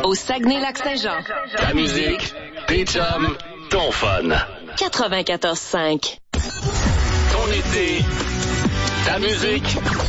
au Saguenay-Lac-Saint-Jean. Ta musique, tes chums, ton fun. 94.5. Ton été, ta musique,